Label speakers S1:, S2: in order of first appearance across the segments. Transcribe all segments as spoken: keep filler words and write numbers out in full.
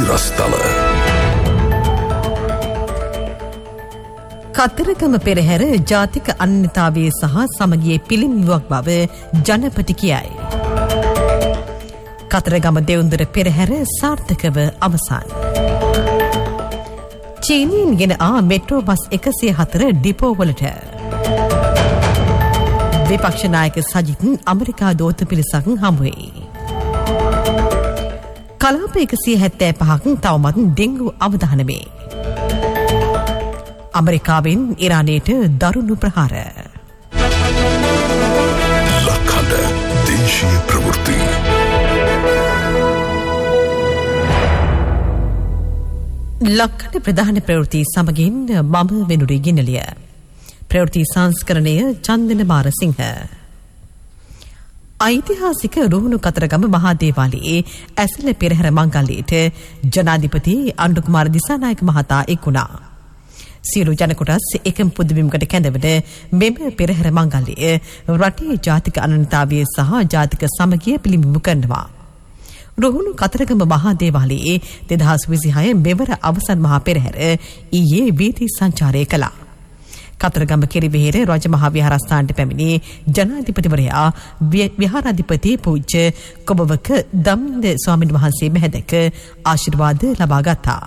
S1: සිරස්තල.
S2: කතරගම පෙරහැර ජාතික අනන්‍යතාවයේ සහ සමගියේ පිළිඹුවක් බව ජනපති කියයි. කතරගම දෙවුන්දර පෙරහැර සාර්ථකව අවසන්. චීනයෙන් ගෙන ආ මෙට්‍රෝ බස් එකසිය හතර ඩිපෝවලට. විපක්ෂ නායක සජිත් ඇමරිකා දූත පිරිසක් හමුවේ. කලාප එකසිය හැත්තෑ පහක් තවමත් ඩෙංගු අවධානමේ. අමරිකාවෙන් ඉරානයට දරුණු ප්‍රහාර.
S1: ලක්හඬ දේශීය ප්‍රවෘත්ති.
S2: ලක්හඬ ප්‍රධාන ප්‍රවෘත්ති සමගින් මම වෙනුරි ගිනලිය. ප්‍රවෘත්ති සංස්කරණය චන්දන මාරසිංහ. ඓතිහාසික රුහුණු කතරගම මහා දේවාලයේ ඇසළ පෙරහැර මංගල්‍යයට ජනාධිපති අනුකුමාර දිසානායක මහතා එක් වුණා. සියලු ජන කොටස් එකම පුදුබිමකට කැඳවන මෙම පෙරහැර මංගල්‍යය රටේ ජාතික අනන්‍යතාවය සහ ජාතික සමගිය පිළිඹු කරනවා. රුහුණු කතරගම මහා දේවාලයේ දෙදහස් විසිහය මෙවර අවසන් මහා පෙරහැර ඊයේ වීථි සංචාරය කළා. කතරගම කිරිවෙහෙර රජමහා විහාරස්ථානට පැමිණි ජනාධිපතිවරයා විහාරාධිපති පූජ්‍ය කොබවක දම්ද ස්වාමීන් වහන්සේ මෙහෙදක ආශිර්වාද ලබා ගත්තා.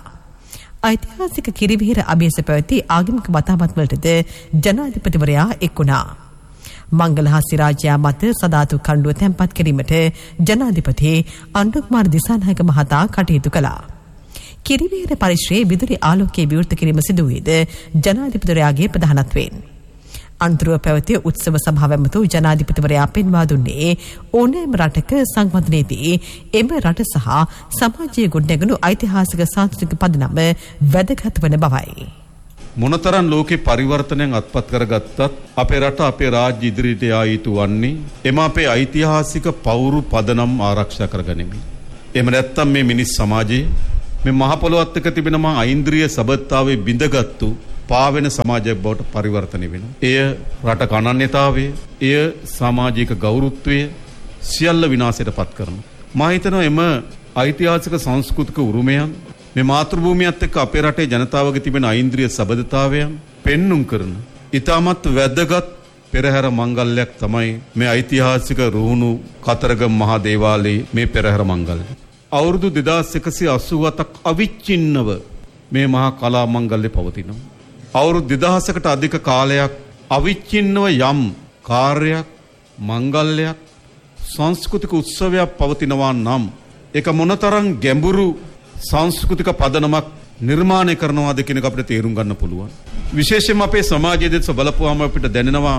S2: ඓතිහාසික කිරිවෙහෙර අභියස පැවති ආගමික වතාවත් වලටද ජනාධිපතිවරයා එක් වුණා. මංගලහාස්‍ය රාජ්‍යයා මත සදාතු කණ්ඩුව තැන්පත් කිරීමට ජනාධිපති අනුකුමාර දිසානායක මහතා කටයුතු කළා. කිරිවෙහෙර පරිශ්‍රයේ විදුලි ආලෝකයේ විවෘත කිරීම සිදු වූයේද ජනාධිපතිවරයාගේ ප්‍රධානත්වයෙන්. අන්තරව පැවති උත්සව සභාව ඇමතු ජනාධිපතිවරයා පෙන්වා දුන්නේ ඕනෑම රටක සංවර්ධනයේදී එම රට සහ සමාජයේ ගොඩනැගුණු ඓතිහාසික සංස්කෘතික පදනම වැදගත් වන බවයි.
S3: මොනතරම් ලෝකේ පරිවර්තනයන් අත්පත් කරගත්තත් අපේ රට අපේ රාජ්‍ය ඉදිරියට යා යුතු වන්නේ එම අපේ ඓතිහාසික පෞරු පදනම් ආරක්ෂා කරගනිමින්. එහෙම නැත්නම් මේ මිනිස් සමාජයේ මේ මහ පොළොවත් එක්ක තිබෙන මා ඓන්ද්‍රිය සබත්තාවේ බිඳගත්තු පාවෙන සමාජයක් බවට පරිවර්තනය වෙනවා. එය රටක අනන්‍යතාවය, එය සමාජික ගෞරවත්වය සියල්ල විනාශයට පත් කරනවා. මා හිතනවා එම ඓතිහාසික සංස්කෘතික උරුමයන් මේ මාතෘභූමියත් එක්ක අපේ රටේ ජනතාවගේ තිබෙන ඓන්ද්‍රිය සබඳතාවයන් පෙන්눔 කරන ඉතාමත් වැදගත් පෙරහැර මංගල්‍යයක් තමයි මේ ඓතිහාසික රුහුණු කතරගම මහා දේවාලයේ මේ පෙරහැර මංගල්‍ය. අවුරුදු දෙදාස් එකසිය අසූ හතක් අවිච්ඡින්නව මේ මහා කලා මංගල්‍ය පවතිනවා. අවුරුදු දෙදහසකට අධික කාලයක් අවිච්ඡින්නව යම් කාර්යයක් මංගල්‍යයක් සංස්කෘතික උත්සවයක් පවතිනවා නම් ඒක මොනතරම් ගැඹුරු සංස්කෘතික පදනමක් නිර්මාණය කරනවාද කියන එක අපිට තේරුම් ගන්න පුළුවන්. විශේෂයෙන්ම අපේ සමාජයේ දෙස බලපුවාම අපිට දැනෙනවා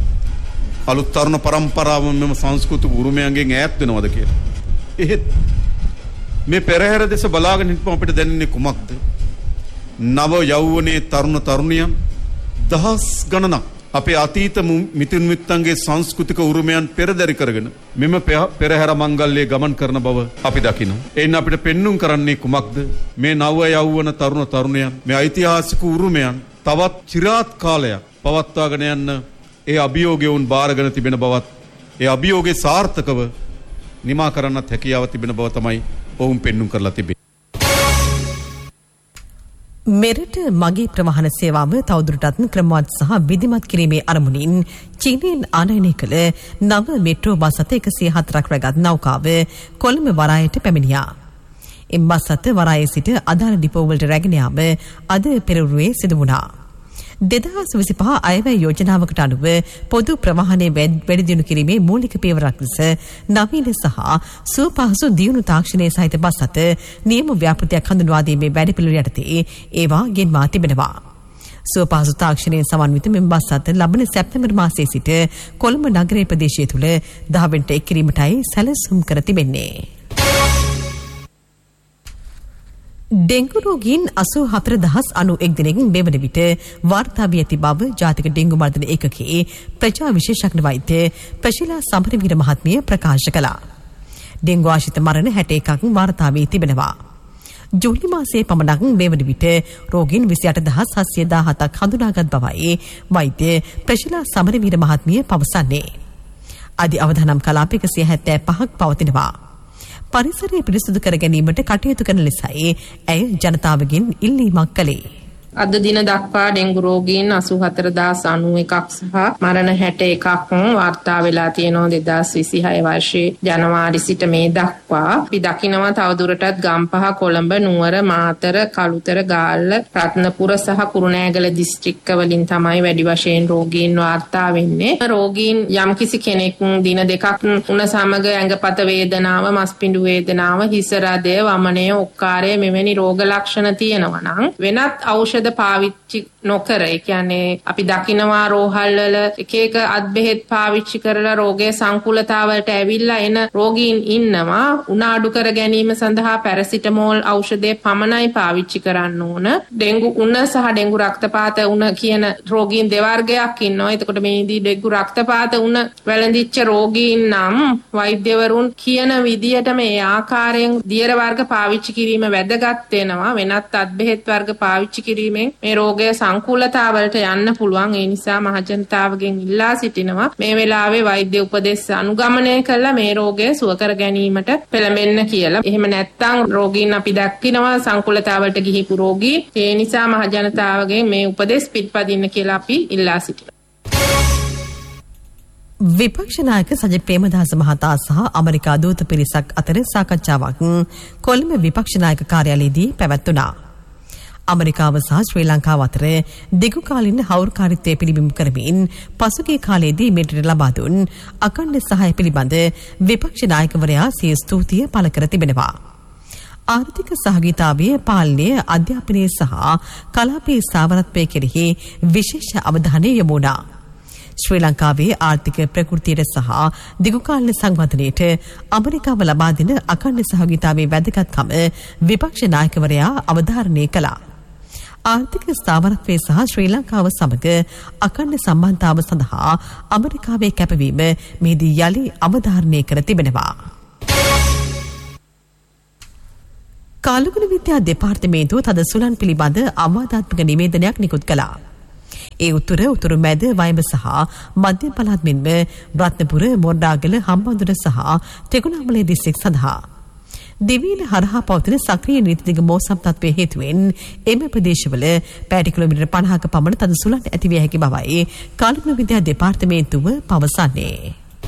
S3: අලුත් තරුණ පරම්පරාව මෙම සංස්කෘතික උරුමයන්ගෙන් ඈත් වෙනවද කියලා. එහෙත් මේ පෙරහැර දෙස බලාගෙන හිටපුවම අපිට දැනෙන්නේ කුමක්ද? නව යෞවනයේ තරුණ තරුණියන් දහස් ගණනක් අපේ අතීත මිතුන් මිත්තන්ගේ සංස්කෘතික උරුමයන් පෙරදරි කරගෙන මෙම පෙරහැර මංගල්‍යයේ ගමන් කරන බව අපි දකිනවා. එයින් අපිට පෙන්눔 කරන්නේ කුමක්ද? මේ නව යෞවන තරුණ තරුණයන් මේ ඓතිහාසික උරුමයන් තවත් চিරාත් කාලයක් පවත්වාගෙන යන්න ඒ අභියෝගය උන් බාරගෙන තිබෙන බවත් ඒ අභියෝගේ සාර්ථකව නිමා කරන්නත් හැකියාව තිබෙන බව තමයි ඔවුන් පෙන්눔 කරලා තිබෙන්නේ.
S2: මෙරට මගේ ප්‍රවාහන සේවාව තවදුරටත් ක්‍රමවත් සහ විධිමත් කිරීමේ අරමුණින් චීනයෙන් ආනයනය කළ නව මෙට්‍රෝ බස් අත එකසිය හතරක් රැගත් නෞකාව කොළඹ වරායට පැමිණියා. එම බස් අත වරායේ සිට අදාළ ඩිපෝවලට රැගෙන යාම අද පෙරවරුවේ සිදු වුණා. දෙදහස් විසිපහ අයවැය යෝජනාවකට අනුව පොදු ප්‍රවාහනය වැඩි දියුණු කිරීමේ මූලික පියවරක් ලෙස නවීන සහ සුවපහසු දියුණු තාක්ෂණයේ සහිත බස් අත නියම ව්‍යාපෘතියක් හඳුන්වා දීමේ වැඩපිළිවෙළ යටතේ ඒවා ගෙන්වා තිබෙනවා. සුවපහසු තාක්ෂණයෙන් සමන්විත මෙම බස් අත ලබන සැප්තැම්බර් මාසයේ සිට කොළඹ නගරයේ ප්‍රදේශය තුළ දහවෙනිට එක් කිරීමටයි සැලසුම් කර තිබෙන්නේ. ඩෙංගු රෝගීන් අසූ හතර දහස් අනූඑක් දෙනෙක් මෙවන විට වාර්තා වී ඇති බව ජාතික ඩෙංගු මර්ධන ඒකකයේ ප්‍රජා විශේෂඥ වෛද්‍ය ප්‍රශීලා සමරවීර මහත්මිය ප්‍රකාශ කළා. ඩෙංගු ආශ්‍රිත මරණ හැට එකක් වාර්තා වී තිබෙනවා. ජූලි මාසයේ පමණක් මෙවන විට රෝගීන් විසි අට දහස් හත්සිය දාහතක් හඳුනාගත් බවයි වෛද්‍ය ප්‍රශීලා සමරවීර මහත්මිය පවසන්නේ. අධි අවදානම් කලාප එකසිය හැත්තෑ පහක් පවතිනවා. පරිසරය පිරිසුදු කර ගැනීමට කටයුතු කරන ලෙසයි ඇය ජනතාවගෙන් ඉල්ලීමක් කළේ.
S4: අද දින දක්වා ඩෙන්ගු රෝගීන් අසූ හතර දහස් අනූ එකක් සහ මරණ හැට එකක් වාර්තා වෙලා තියෙනවා දෙදාස් විසිහය වර්ෂයේ ජනවාරි සිට මේ දක්වා. අපි දකිනවා තවදුරටත් ගම්පහ, කොළඹ, නුවර, මාතර, කළුතර, ගාල්ල, රත්නපුර සහ කුරුණෑගල දිස්ත්‍රික්ක වලින් තමයි වැඩි වශයෙන් රෝගීන් වාර්තා වෙන්නේ. රෝගීන් යම්කිසි කෙනෙක් දින දෙකක් උණ සමග ඇඟපත වේදනාව, මස්පිඬු වේදනාව, හිස රදය, වමනය, ඔක්කාරය මෙවැනි රෝග ලක්ෂණ තියෙනවා නම් වෙනත් ඖෂධ පාවිච්චි නොකර, ඒ කියන්නේ අපි දකිනවා රෝහල් වල එක එක අත් බෙහෙත් පාවිච්චි කරලා රෝගයේ සංකූලතාවලට ඇවිල්ලා එන රෝගීන් ඉන්නවා. උණ අඩු කර ගැනීම සඳහා පැරසිටමෝල් ඖෂධය පමණයි පාවිච්චි කරන්න ඕන. ඩෙන්ගු උණ සහ ඩෙන්ගු රක්තපාත උණ කියන රෝගීන් දෙවර්ගයක් ඉන්නවා. එතකොට මේදී ඩෙන්ගු රක්තපාත උණ වැළඳිච්ච රෝගීන් නම් වෛද්‍යවරුන් කියන විදියට මේ ආකාරයෙන් දියර වර්ග පාවිච්චි කිරීම වැදගත් වෙනවා. වෙනත් අත් බෙහෙත් වර්ග පාවිච්චි කිරීම මේ රෝගයේ සංකූලතාවලට යන්න පුළුවන්. ඒ නිසා මහජනතාවගෙන් ඉල්ලා සිටිනවා මේ වෙලාවේ වෛද්‍ය උපදෙස් අනුගමනය කළා මේ රෝගය සුව කර ගැනීමට පෙළඹෙන්න කියලා. එහෙම නැත්නම් රෝගීන් අපි දක්ිනවා සංකූලතාවලට ගිහිපු රෝගී. ඒ නිසා මහජනතාවගෙන් මේ උපදෙස් පිළිපදින්න කියලා අපි ඉල්ලා සිටිනවා.
S2: විපක්ෂ නායක සජිත් ප්‍රේමදාස මහතා සහ ඇමරිකා දූත පිරිසක් අතර සාකච්ඡාවක් කොළඹ විපක්ෂ නායක කාර්යාලයේදී පැවැත්වුණා. ඇමරිකාව සහ ශ්‍රී ලංකාව අතර දිගු කාලින හවුල්කාරීත්වය පිළිබිඹු කරමින් පසුගිය කාලයේදී මෙරටට ලබා දුන් අඛණ්ඩ සහාය පිළිබඳ විපක්ෂ නායකවරයා සිය ස්තුතිය පළ කර තිබෙනවා. ආර්ථික සහභාගීතාවය, පාලනය, අධ්‍යාපනය සහ කලාපයේ ස්ථාවරත්වය කෙරෙහි විශේෂ අවධානය යොමු වුණා. ශ්‍රී ලංකාවේ ආර්ථික ප්‍රකෘතියට සහ දිගුකාලීන සංවර්ධනයට ඇමරිකාව ලබා දෙන අඛණ්ඩ සහභාගීතාවයේ වැදගත්කම විපක්ෂ නායකවරයා අවධාරණය කළා. ආර්ථික ස්ථාවරත්වය සහ ශ්‍රී ලංකාව සමග අඛණ්ඩ සම්බන්ධතාව සඳහා ඇමරිකාවේ කැපවීම මෙහිදී යලි අවධාරණය කර තිබෙනවා. කාලගුණ විද්‍යා දෙපාර්තමේන්තුව තද සුළං පිළිබඳ අවවාදාත්මක නිවේදනයක් නිකුත් කළා. ඒ උතුර උතුරු මැද වයඹ සහ මධ්‍ය පළාත් මෙන්ම රත්නපුර, මොරඩාගල, හම්බන්තොට සහ ත්‍රිකුණාමලය දිස්ත්‍රික් සඳහා දිවයින හරහා පවතින සක්‍රීය නීතිදිග මෝසම් තත්ත්වයේ හේතුවෙන් එම ප්‍රදේශවල පැය කිලෝමීටර් පනහක පමණ තද සුළං ඇතිවිය හැකි බවයි කාලගුණ විද්‍යා දෙපාර්තමේන්තුව පවසන්නේ.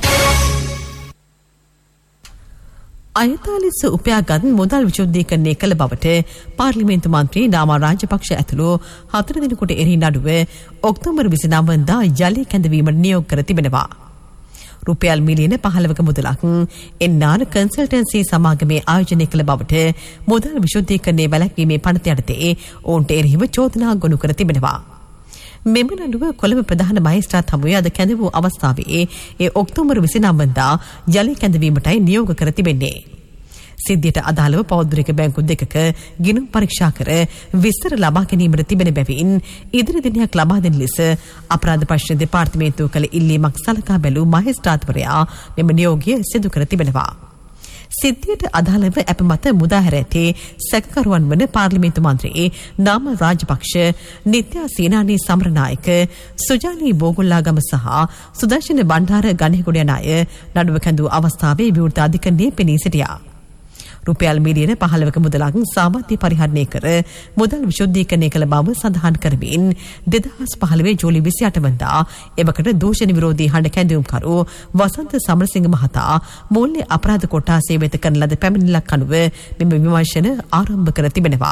S2: අයථා ලෙස උපයාගත් මුදල් විශුද්ධීකරණය කළ බවට පාර්ලිමේන්තු මන්ත්‍රී නාමල් රාජපක්ෂ ඇතුළු හතර දිනකට එරෙහි නඩුව ඔක්තෝබර් විසිනව වනදා යලි කැඳවීමට නියෝග කර තිබෙනවා. රුපියල් මිලියන පහළවක මුදලක් එන් ආර් කන්සල්ටන්සි සමාගමේ ආයෝජනය කළ බවට මුදල් විශුද්ධීකරණය වැළැක්වීමේ පනත යටතේ ඔවුන්ට එරෙහිව චෝදනා ගොනු කර තිබෙනවා. මෙම නඩුව කොළඹ ප්‍රධාන මහේස්ත්‍රාත් හමුවේ අද කැඳ වූ අවස්ථාවේ ඒ ඔක්තෝබර් විසිනව වනදා යලි කැඳවීමටයි නියෝග කර තිබෙන්නේ. සිද්ධියට අදාළව පෞද්ගලික බැංකු දෙකක ගිණුම් පරීක්ෂා කර විස්තර ලබා ගැනීමට තිබෙන බැවින් ඉදිරි දිනයක් ලබා දෙන ලෙස අපරාධ ප්‍රශ්න දෙපාර්තමේන්තුව කළ ඉල්ලීමක් සලකා බැලූ මහේස්ත්‍රාත්වරයා මෙම නියෝගය සිදු කර තිබෙනවා. සිද්ධියට අදාළව අප මත මුදාහැර ඇති සැකකරුවන් වන පාර්ලිමේන්තු මන්ත්‍රී නාමල් රාජපක්ෂ, නිත්‍යා සේනානී සමරනායක, සුජානී බෝගුල්ලාගම සහ සුදර්ශන බණ්ඩාර ගණේගොඩ යන අය නඩුව කැඳවූ අවස්ථාවේ විවෘත අධිකරණයේ පෙනී සිටියා. රුපියල් මිලියන පහළවක මුදලක් සාමාන්‍ය පරිහරණය කර මුදල් විශුද්ධීකරණය කළ බව සඳහන් කරමින් දෙදහස් පහළොව ජූලි විසිඅට වනදා එවකට දූෂණ විරෝධී හඬ කැඳවුම්කරු වසන්ත සමරසිංහ මහතා මූල්‍ය අපරාධ කොට්ටාසය වෙත කරන ලද පැමිණිල්ලක් අනුව මෙම විමර්ශන ආරම්භ කර තිබෙනවා.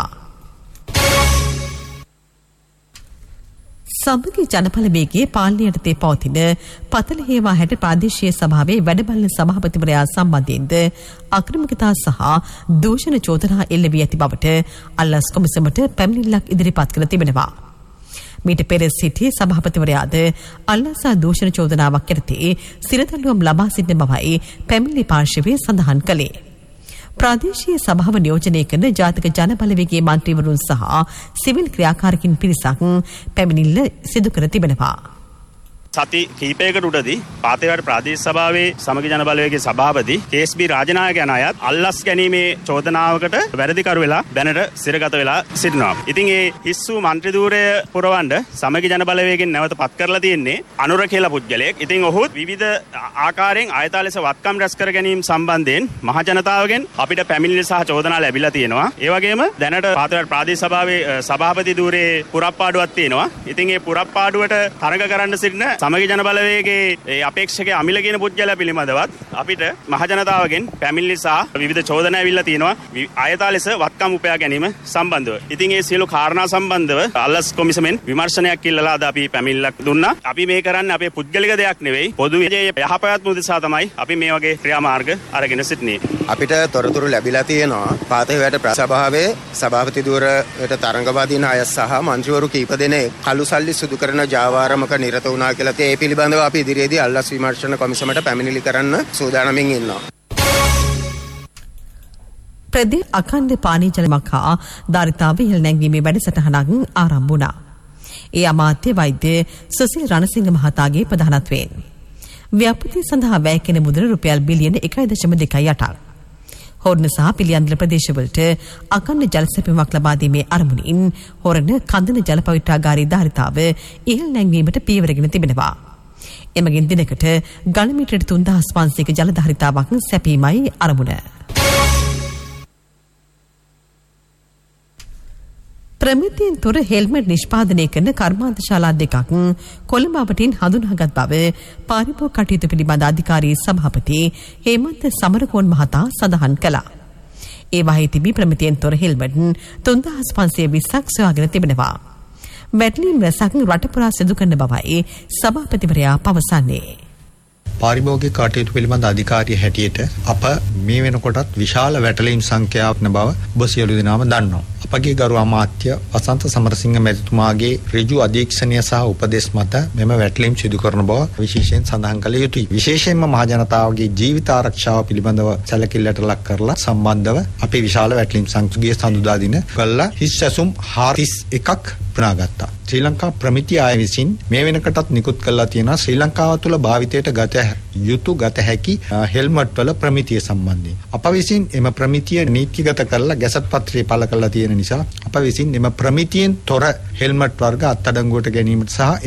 S2: සමගි ජනපල වේගයේ පාලනය යටතේ පවතින පතල හේවා හැට ප්‍රාදේශීය සභාවේ වැඩබලන සභාපතිවරයා සම්බන්ධයෙන්ද අක්‍රමිකතා සහ දූෂණ චෝදනා එල්ල වී ඇති බවට අල්ලස් කොමිසමට පැමිණිල්ලක් ඉදිරිපත් කර තිබෙනවා. මීට පෙර සිටි සභාපතිවරයාද අල්ලස් දූෂණ චෝදනාවක් යටතේ සිරදඬුවම් ලබා සිටින බවයි පැමිණිලි පාර්ශවයේ සඳහන් කළේ. ප්‍රාදේශීය සභාව නියෝජනය කරන ජාතික ජනබලවේගයේ මන්ත්‍රීවරුන් සහ සිවිල් ක්‍රියාකාරකින් පිරිසක් පැමිණිල්ල සිදු කර තිබෙනවා.
S5: සති කීපයකට උඩදී පාතේවාඩ ප්‍රාදේශ සභාවේ සමගි ජන බලවේගයේ සභාපති කේ.එස්.බී. රාජනායක යන අයත් අල්ලස් ගැනීමේ චෝදනාවකට වැරදිකරු වෙලා බැනට සිරගත වෙලා සිටිනවා. ඉතින් ඒ හිස්සු മന്ത്രി ධූරය පුරවන්න සමගි ජන බලවේගයෙන් නැවත පත් කරලා තියෙන්නේ අනුර කියලා පුද්ගලයෙක්. ඉතින් ඔහු විවිධ ආකාරයෙන් ආයතා ලෙස වත්කම් රැස් කර ගැනීම සම්බන්ධයෙන් මහ ජනතාවගෙන් අපිට පැමිණිලි සහ චෝදනා ලැබිලා තියෙනවා. ඒ වගේම දැනට පාතේවාඩ ප්‍රාදේශ සභාවේ සභාපති ධූරයේ පුරප්පාඩුවක් තියෙනවා. ඉතින් ඒ පුරප්පාඩුවට තරඟ කරන්න සිටින සමගි ජන බලවේගයේ ඒ අපේක්ෂක අමිල කියන පුද්ගලයා පිළිබඳවත් අපිට මහ ජනතාවගෙන් පැමිණිලි සහ විවිධ චෝදනා ඇවිල්ලා තියෙනවා ආයතා ලෙස වත්කම් උපයා ගැනීම සම්බන්ධව. ඉතින් ඒ සියලු කාරණා සම්බන්ධව අල්ලස් කොමිසමෙන් විමර්ශනයක් ඉල්ලලා අද අපි පැමිණිල්ලක් දුන්නා. අපි මේ කරන්නේ අපේ පුද්ගලික දෙයක් නෙවෙයි පොදු යහපැවැත්ම උදෙසා තමයි අපි මේ වගේ ක්‍රියාමාර්ග අරගෙන සිටින්නේ.
S6: අපිට තොරතුරු ලැබිලා තියෙනවා පාතේවාඩ ප්‍රසභාවේ සභාපති ධූරයට තරඟ වදින අය සහ මන්ත්‍රීවරු කීප දෙනෙක් කළු සල්ලි සුදු කරන ජාවාරමක නිරත වුණා කියලා. ඒ පිළිබඳව අපි ඉදිරියේදී අල්ලස් විමර්ශන කොමිසමට පැමිණිලි කරන්න සූදානම්ින් ඉන්නවා.
S2: ප්‍රදේශ අඛණ්ඩ පානීය ජල මකා ධාරිතාව ඉහළ නැංවීමේ වැඩසටහනක් ආරම්භ වුණා. ඒ අමාත්‍ය වෛද්‍ය සුසිල් රණසිංහ මහතාගේ ප්‍රධානත්වයෙන්. ව්‍යාපෘති සඳහා වැය කෙන මුදල රුපියල් බිලියන එකයි දශම දෙකයි අටක්. හොරණ සහ පිළියන්දල ප්‍රදේශවලට අඛණ්ඩ ජල සැපයීමක් ලබා දීමේ අරමුණින් හොරණ කඳන ජල පවිත්‍රාගාරී ධාරිතාව ඉහළ නැංවීමට පියවරගෙන තිබෙනවා. එමගින් දිනකට ඝන මීටර තුන්දාස් පන්සීයක ජල ධාරිතාවක් සැපීමයි අරමුණ. ප්‍රමිතියෙන් තොර හෙල්මට් නිෂ්පාදනය කරන කර්මාන්තශාලා දෙකක් කොළඹ අවටින් හඳුනාගත් බව පාරිභෝගික කටයුතු පිළිබඳ අධිකාරී සභාපති හේමන්ත සමරකෝන් මහතා සඳහන් කළා. ඒ වහී තිබී ප්‍රමිතියෙන් තොර හෙල්මට් තුන්දාස් පන්සිය විස්සක් සොයාගෙන තිබෙනවා. මැට්ලින් රැසක් රට පුරා සිදු කරන බවයි සභාපතිවරයා පවසන්නේ.
S7: පාරිභෝගික කටයුතු පිළිබඳ අධිකාරිය හැටියට අප මේ වෙනකොටත් විශාල වැටලීම් සංඛ්‍යාවක් න බව ඔබ සියලු දෙනාම දන්නවා. අපගේ ගරු අමාත්‍ය වසන්ත සමරසිංහ මැතිතුමාගේ ඍජු අධීක්ෂණය සහ උපදෙස් මත මෙම වැටලීම් සිදු කරන බව විශේෂයෙන් සඳහන් කළ යුතුයි. විශේෂයෙන්ම මහ ජනතාවගේ ජීවිත ආරක්ෂාව පිළිබඳව සැලකිල්ලට ලක් කරලා සම්බන්ධව අපි විශාල වැටලීම් සංඛ්‍යාව සඳුදා දින කළා හිස්සසුම් හාරිස් එකක් පුරාගත්තා. ශ්‍රී ලංකා ප්‍රමිති ආය විසින් මේ වෙනකටත් නිකුත් කළා තියෙනවා ශ්‍රී ලංකාව තුළ භාවිතයට ගත යුතු ගත හැකි හෙල්මට් වල ප්‍රමිතිය සම්බන්ධයෙන්. අප විසින් එම ප්‍රමිතිය නීතිගත කරලා ගැසට් පත්‍රය පළ කරලා තියෙන නිසා අප විසින් එම ප්‍රමිතියෙන් තොර හෙල්මට් වර්ග අත්අඩංගුවට ගැනීමට සහ